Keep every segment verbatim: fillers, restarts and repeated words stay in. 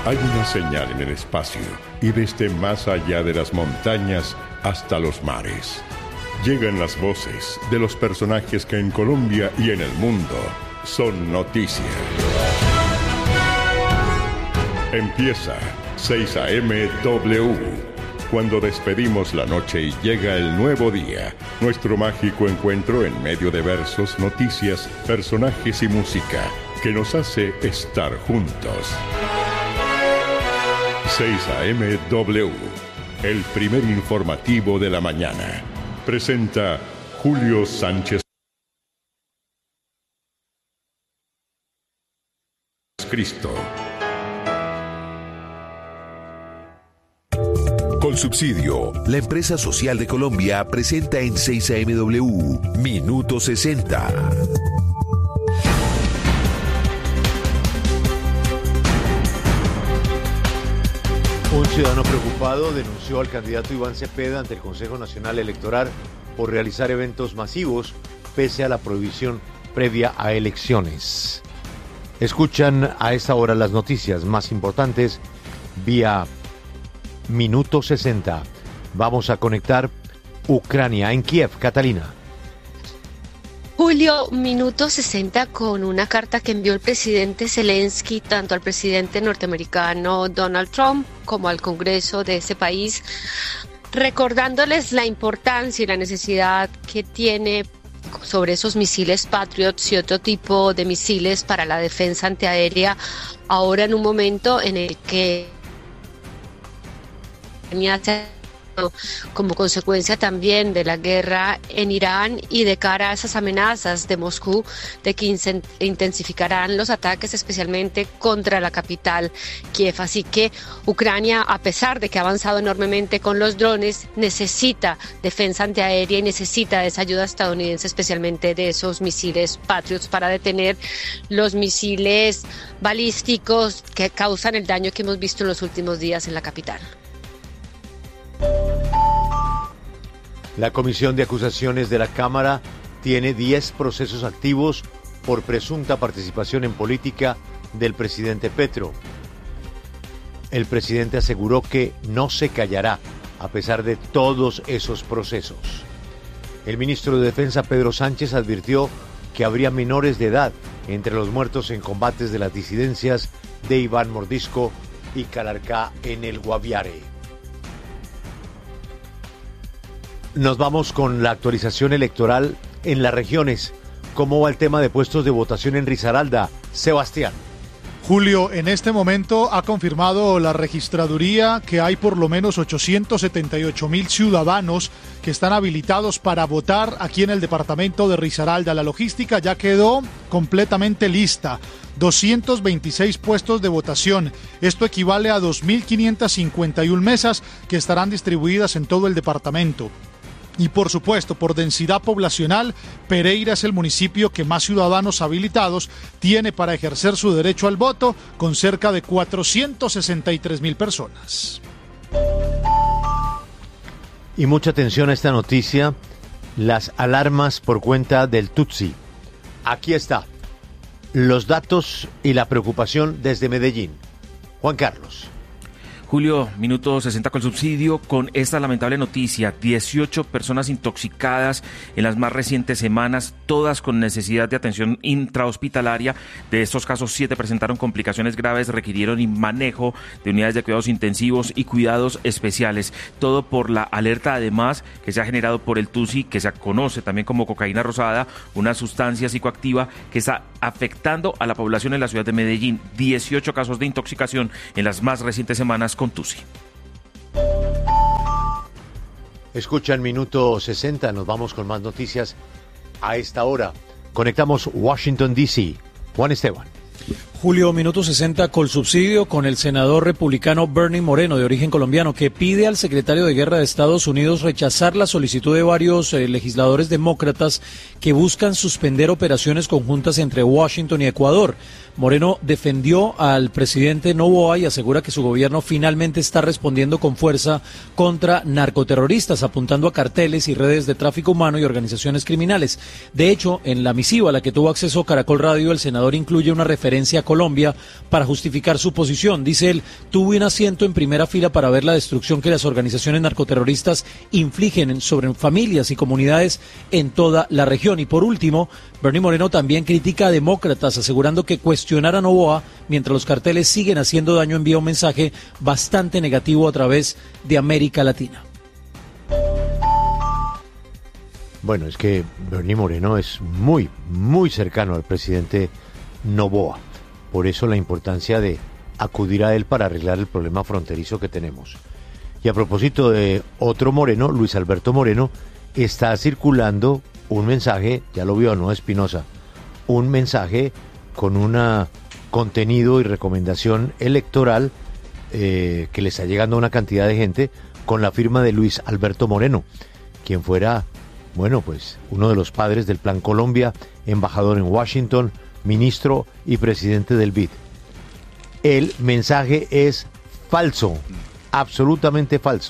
Hay una señal en el espacio y desde más allá de las montañas hasta los mares. Llegan las voces de los personajes que en Colombia y en el mundo son noticia. Empieza seis A M W. Cuando despedimos la noche y llega el nuevo día, nuestro mágico encuentro en medio de versos, noticias, personajes y música que nos hace estar juntos. seis A M W, el primer informativo de la mañana. Presenta Julio Sánchez Cristo. Colsubsidio, la empresa social de Colombia, presenta en seis A M W Minuto sesenta. Un ciudadano preocupado denunció al candidato Iván Cepeda ante el Consejo Nacional Electoral por realizar eventos masivos pese a la prohibición previa a elecciones. Escuchan a esta hora las noticias más importantes vía Minuto sesenta. Vamos a conectar Ucrania en Kiev. Catalina. Julio, Minuto sesenta con una carta que envió el presidente Zelensky tanto al presidente norteamericano Donald Trump como al Congreso de ese país, recordándoles la importancia y la necesidad que tiene sobre esos misiles Patriot y otro tipo de misiles para la defensa antiaérea, ahora en un momento en el que como consecuencia también de la guerra en Irán y de cara a esas amenazas de Moscú de que intensificarán los ataques especialmente contra la capital Kiev. Así que Ucrania, a pesar de que ha avanzado enormemente con los drones, necesita defensa antiaérea y necesita esa ayuda estadounidense, especialmente de esos misiles Patriots para detener los misiles balísticos que causan el daño que hemos visto en los últimos días en la capital. La Comisión de Acusaciones de la Cámara tiene diez procesos activos por presunta participación en política del presidente Petro. El presidente aseguró que no se callará a pesar de todos esos procesos. El ministro de Defensa, Pedro Sánchez, advirtió que habría menores de edad entre los muertos en combates de las disidencias de Iván Mordisco y Calarcá en el Guaviare. Nos vamos con la actualización electoral en las regiones. ¿Cómo va el tema de puestos de votación en Risaralda? Sebastián. Julio, en este momento ha confirmado la registraduría que hay por lo menos ochocientos setenta y ocho mil ciudadanos que están habilitados para votar aquí en el departamento de Risaralda. La logística ya quedó completamente lista. doscientos veintiséis puestos de votación. Esto equivale a dos mil quinientas cincuenta y una mesas que estarán distribuidas en todo el departamento. Y por supuesto, por densidad poblacional, Pereira es el municipio que más ciudadanos habilitados tiene para ejercer su derecho al voto, con cerca de cuatrocientos sesenta y tres mil personas. Y mucha atención a esta noticia, las alarmas por cuenta del Tutsi. Aquí está, los datos y la preocupación desde Medellín. Juan Carlos. Julio, Minuto sesenta con subsidio, con esta lamentable noticia, dieciocho personas intoxicadas en las más recientes semanas, todas con necesidad de atención intrahospitalaria. De estos casos, siete presentaron complicaciones graves, requirieron manejo de unidades de cuidados intensivos y cuidados especiales. Todo por la alerta, además, que se ha generado por el Tutsi, que se conoce también como cocaína rosada, una sustancia psicoactiva que está afectando a la población en la ciudad de Medellín. dieciocho casos de intoxicación en las más recientes semanas con Tutsi. Escuchan Minuto sesenta, nos vamos con más noticias a esta hora. Conectamos Washington, D C Juan Esteban. Julio, Minuto sesenta con subsidio con el senador republicano Bernie Moreno, de origen colombiano, que pide al secretario de Guerra de Estados Unidos rechazar la solicitud de varios eh, legisladores demócratas que buscan suspender operaciones conjuntas entre Washington y Ecuador. Moreno defendió al presidente Noboa y asegura que su gobierno finalmente está respondiendo con fuerza contra narcoterroristas, apuntando a carteles y redes de tráfico humano y organizaciones criminales. De hecho, en la misiva a la que tuvo acceso Caracol Radio, el senador incluye una referencia a Colombia para justificar su posición. Dice él, tuve un asiento en primera fila para ver la destrucción que las organizaciones narcoterroristas infligen sobre familias y comunidades en toda la región. Y por último, Bernie Moreno también critica a demócratas, asegurando que cuestionar a Noboa mientras los carteles siguen haciendo daño envía un mensaje bastante negativo a través de América Latina. Bueno, es que Bernie Moreno es muy, muy cercano al presidente Noboa. Por eso la importancia de acudir a él para arreglar el problema fronterizo que tenemos. Y a propósito de otro Moreno, Luis Alberto Moreno, está circulando un mensaje, ya lo vio, ¿no, Espinosa? Un mensaje con un contenido y recomendación electoral eh, que le está llegando a una cantidad de gente con la firma de Luis Alberto Moreno, quien fuera... Bueno, pues uno de los padres del Plan Colombia, embajador en Washington, ministro y presidente del B I D. El mensaje es falso, absolutamente falso.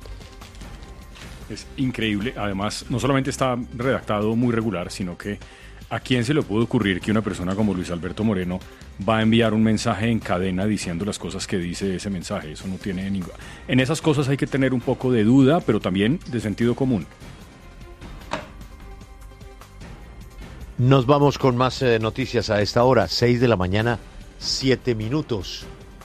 Es increíble, además no solamente está redactado muy regular, sino que ¿a quién se le puede ocurrir que una persona como Luis Alberto Moreno va a enviar un mensaje en cadena diciendo las cosas que dice ese mensaje? Eso no tiene ninguna... En esas cosas hay que tener un poco de duda, pero también de sentido común. Nos vamos con más eh, noticias a esta hora, seis de la mañana, siete minutos.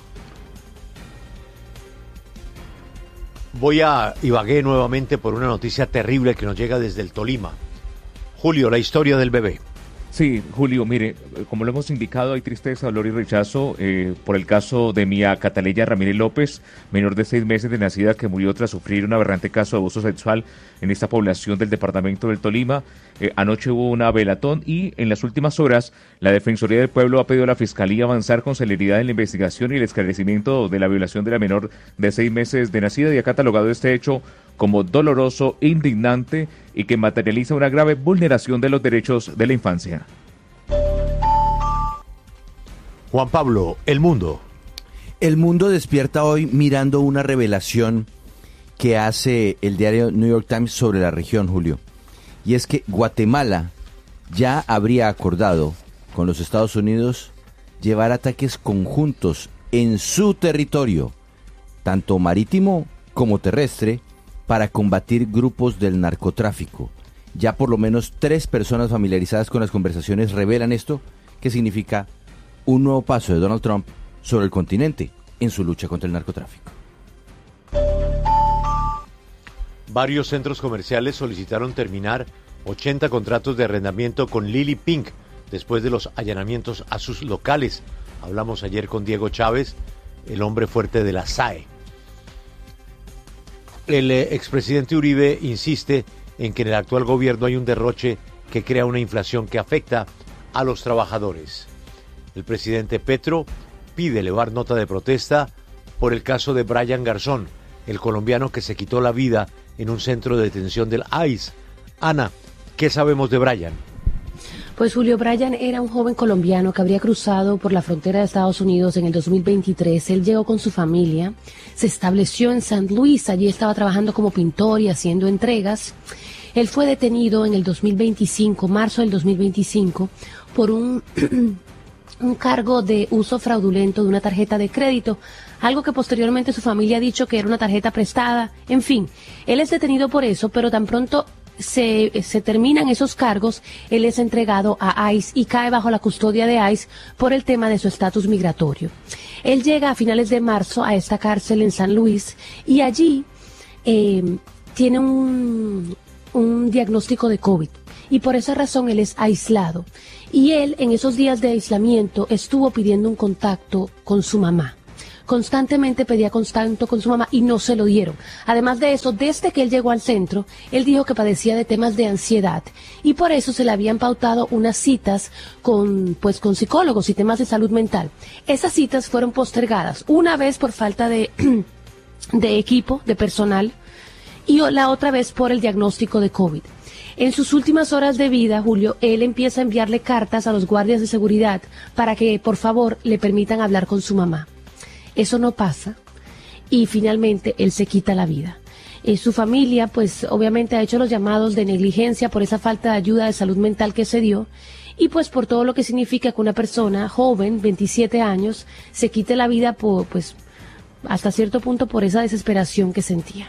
Voy a Ibagué nuevamente por una noticia terrible que nos llega desde el Tolima. Julio, la historia del bebé. Sí, Julio, mire, como lo hemos indicado, hay tristeza, dolor y rechazo eh, por el caso de Mía Cataleya Ramírez López, menor de seis meses de nacida, que murió tras sufrir un aberrante caso de abuso sexual en esta población del departamento del Tolima. Eh, anoche hubo una velatón y en las últimas horas la Defensoría del Pueblo ha pedido a la Fiscalía avanzar con celeridad en la investigación y el esclarecimiento de la violación de la menor de seis meses de nacida, y ha catalogado este hecho como doloroso, indignante y que materializa una grave vulneración de los derechos de la infancia. Juan Pablo, El Mundo. El Mundo despierta hoy mirando una revelación que hace el diario New York Times sobre la región, Julio. Y es que Guatemala ya habría acordado con los Estados Unidos llevar ataques conjuntos en su territorio, tanto marítimo como terrestre, para combatir grupos del narcotráfico. Ya por lo menos tres personas familiarizadas con las conversaciones revelan esto, que significa un nuevo paso de Donald Trump sobre el continente en su lucha contra el narcotráfico. Varios centros comerciales solicitaron terminar ochenta contratos de arrendamiento con Lily Pink después de los allanamientos a sus locales. Hablamos ayer con Diego Chávez, el hombre fuerte de la S A E. El eh, expresidente Uribe insiste en que en el actual gobierno hay un derroche que crea una inflación que afecta a los trabajadores. El presidente Petro pide elevar nota de protesta por el caso de Brian Garzón, el colombiano que se quitó la vida en un centro de detención del I C E. Ana, ¿qué sabemos de Brian? Pues Julio, Brian era un joven colombiano que habría cruzado por la frontera de Estados Unidos en el dos mil veintitrés. Él llegó con su familia, se estableció en Saint Louis, allí estaba trabajando como pintor y haciendo entregas. Él fue detenido en el dos mil veinticinco, marzo del dos mil veinticinco, por un, un cargo de uso fraudulento de una tarjeta de crédito, algo que posteriormente su familia ha dicho que era una tarjeta prestada. En fin, él es detenido por eso, pero tan pronto Se, se terminan esos cargos, él es entregado a I C E y cae bajo la custodia de I C E por el tema de su estatus migratorio. Él llega a finales de marzo a esta cárcel en San Luis y allí eh, tiene un, un diagnóstico de COVID y por esa razón él es aislado. Y él en esos días de aislamiento estuvo pidiendo un contacto con su mamá. Constantemente pedía contacto con su mamá y no se lo dieron. Además de eso, desde que él llegó al centro, él dijo que padecía de temas de ansiedad y por eso se le habían pautado unas citas con, pues, con psicólogos y temas de salud mental. Esas citas fueron postergadas, una vez por falta de, de equipo, de personal, y la otra vez por el diagnóstico de COVID. En sus últimas horas de vida, Julio, él empieza a enviarle cartas a los guardias de seguridad para que, por favor, le permitan hablar con su mamá. Eso no pasa y finalmente él se quita la vida. Eh, su familia, pues obviamente ha hecho los llamados de negligencia por esa falta de ayuda de salud mental que se dio y pues por todo lo que significa que una persona joven, veintisiete años, se quite la vida por, pues, hasta cierto punto por esa desesperación que sentía.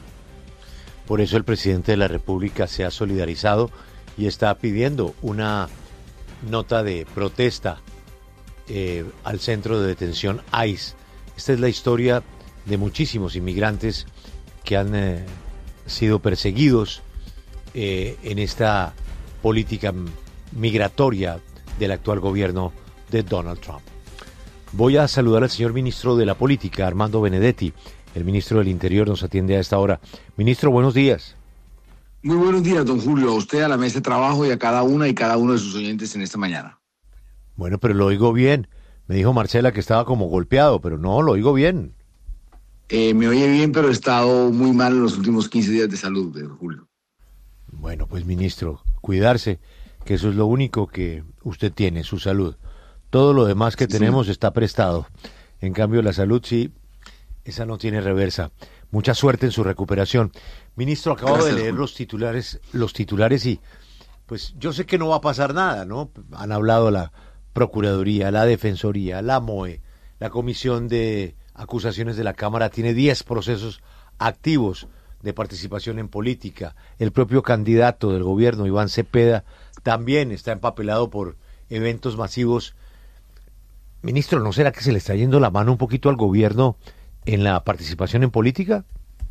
Por eso el presidente de la República se ha solidarizado y está pidiendo una nota de protesta eh, al centro de detención I C E. Esta es la historia de muchísimos inmigrantes que han eh, sido perseguidos eh, en esta política migratoria del actual gobierno de Donald Trump. Voy a saludar al señor ministro de la Política, Armando Benedetti. El ministro del Interior nos atiende a esta hora. Ministro, buenos días. Muy buenos días, don Julio. A usted, a la mesa de trabajo y a cada una y cada uno de sus oyentes en esta mañana. Bueno, pero lo oigo bien. Me dijo Marcela que estaba como golpeado, pero no, lo oigo bien. Eh, me oye bien, pero he estado muy mal en los últimos quince días de salud, don Julio. Bueno, pues ministro, cuidarse, que eso es lo único que usted tiene, su salud. Todo lo demás que sí, tenemos sí. está prestado. En cambio, la salud sí, esa no tiene reversa. Mucha suerte en su recuperación. Ministro, acabo Gracias, de leer los titulares, los titulares y pues yo sé que no va a pasar nada, ¿no? Han hablado la Procuraduría, la Defensoría, la M O E, la Comisión de Acusaciones de la Cámara tiene diez procesos activos de participación en política. El propio candidato del gobierno, Iván Cepeda, también está empapelado por eventos masivos. Ministro, ¿no será que se le está yendo la mano un poquito al gobierno en la participación en política?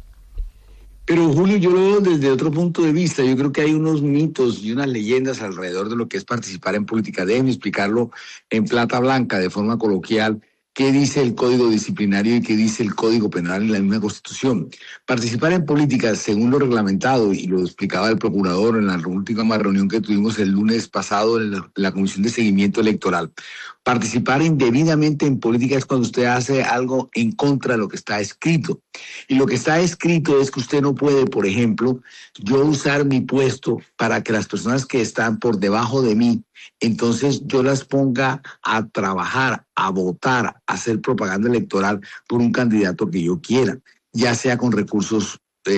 Pero Julio, yo lo veo desde otro punto de vista. Yo creo que hay unos mitos y unas leyendas alrededor de lo que es participar en política. Déjenme explicarlo en plata blanca, de forma coloquial, qué dice el Código Disciplinario y qué dice el Código Penal en la misma Constitución. Participar en política, según lo reglamentado, y lo explicaba el procurador en la última reunión que tuvimos el lunes pasado en la, la Comisión de Seguimiento Electoral, participar indebidamente en política es cuando usted hace algo en contra de lo que está escrito. Y lo que está escrito es que usted no puede, por ejemplo, yo usar mi puesto para que las personas que están por debajo de mí, entonces yo las ponga a trabajar, a votar, a hacer propaganda electoral por un candidato que yo quiera, ya sea con recursos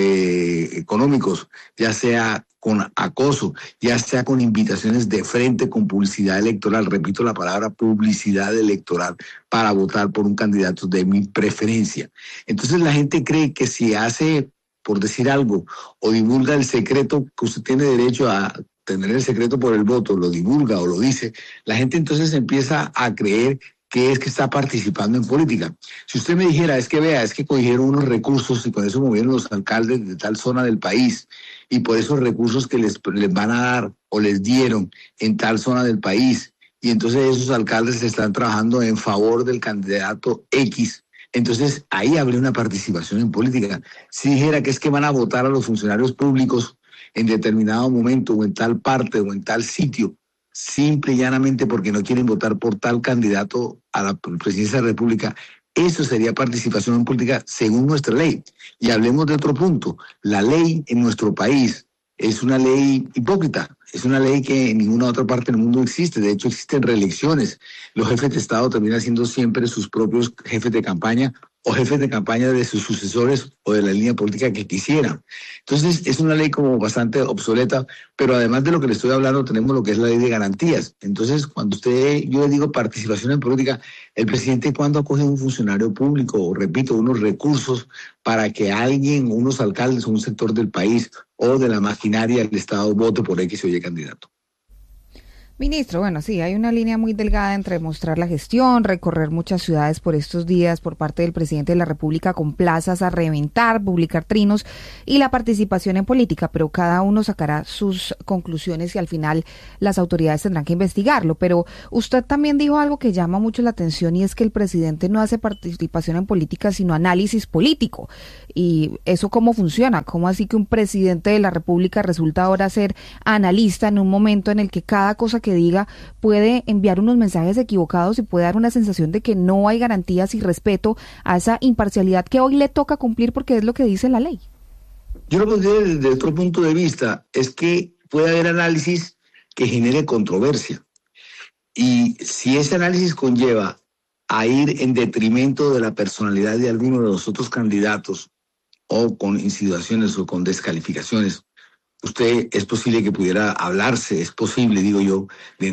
eh, económicos, ya sea con acoso, ya sea con invitaciones de frente, con publicidad electoral, repito la palabra publicidad electoral, para votar por un candidato de mi preferencia. Entonces la gente cree que si hace, por decir algo, o divulga el secreto, que usted tiene derecho a tener el secreto por el voto, lo divulga o lo dice, la gente entonces empieza a creer que es que está participando en política. Si usted me dijera, es que vea, es que cogieron unos recursos y con eso movieron los alcaldes de tal zona del país, y por esos recursos que les, les van a dar o les dieron en tal zona del país, y entonces esos alcaldes están trabajando en favor del candidato X, entonces ahí habría una participación en política. Si dijera que es que van a votar a los funcionarios públicos en determinado momento o en tal parte o en tal sitio, simple y llanamente porque no quieren votar por tal candidato a la presidencia de la República, eso sería participación en política según nuestra ley. Y hablemos de otro punto. La ley en nuestro país es una ley hipócrita, es una ley que en ninguna otra parte del mundo existe. De hecho, existen reelecciones. Los jefes de Estado terminan siendo siempre sus propios jefes de campaña o jefes de campaña de sus sucesores o de la línea política que quisieran. Entonces, es una ley como bastante obsoleta, pero además de lo que le estoy hablando, tenemos lo que es la ley de garantías. Entonces, cuando usted, yo le digo participación en política, el presidente cuando acoge un funcionario público, o repito, unos recursos para que alguien, unos alcaldes o un sector del país o de la maquinaria del Estado vote por X o Y candidato. Ministro, bueno, sí, hay una línea muy delgada entre mostrar la gestión, recorrer muchas ciudades por estos días por parte del presidente de la República con plazas a reventar, publicar trinos y la participación en política, pero cada uno sacará sus conclusiones y al final las autoridades tendrán que investigarlo. Pero usted también dijo algo que llama mucho la atención y es que el presidente no hace participación en política sino análisis político. ¿Y eso cómo funciona? ¿Cómo así que un presidente de la República resulta ahora ser analista en un momento en el que cada cosa que que diga puede enviar unos mensajes equivocados y puede dar una sensación de que no hay garantías y respeto a esa imparcialidad que hoy le toca cumplir porque es lo que dice la ley? Yo lo pondría desde otro punto de vista, es que puede haber análisis que genere controversia. Y si ese análisis conlleva a ir en detrimento de la personalidad de alguno de los otros candidatos o con insinuaciones o con descalificaciones, usted es posible que pudiera hablarse, es posible, digo yo, de